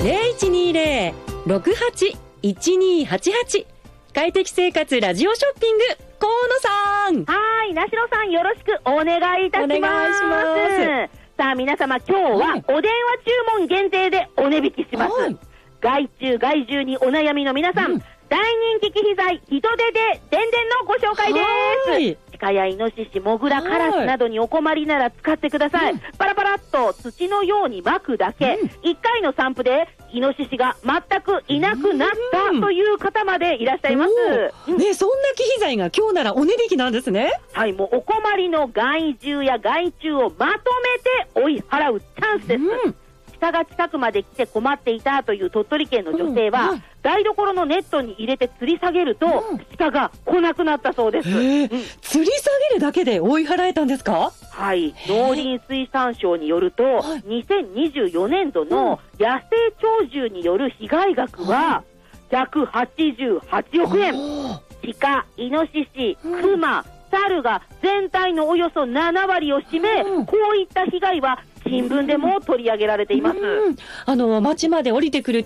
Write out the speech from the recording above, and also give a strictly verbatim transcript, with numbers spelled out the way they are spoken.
ゼロいちにゼロ ろくはち いちにはちはち。快適生活ラジオショッピング、河野さん。 はい、なしろさんよろしくお願いいたします。 お願いします。 さあ皆様、今日はお電話注文限定でお値引きします。はい、害虫害獣にお悩みの皆さん、うん、大人気機器材ヒトデででんでんのご紹介です。鹿やイノシシ、モグラ、カラスなどにお困りなら使ってください。うん、パラパラっと土のように撒くだけ、うん、いっかいの散布でイノシシが全くいなくなったという方までいらっしゃいます。 うん、ね、そんな機器材が今日ならお値引きなんですね。 はい、もうお困りの害獣や害虫をまとめて追い払うチャンスです。うん、鹿が近くまで来て困っていたという鳥取県の女性は、うん、台所のネットに入れて吊り下げると、うん、鹿が来なくなったそうです。うん、 吊り下げるだけで追い払えたんですか？ はい、農林水産省によると、はい、にせんにじゅうよねんどの野生鳥獣による被害額はひゃくはちじゅうはちおくえん。鹿、イノシシ、クマ、猿が全体のおよそななわりを占め、うん、こういった被害は新聞でも取り上げられています。 うん、あの街まで降りてくる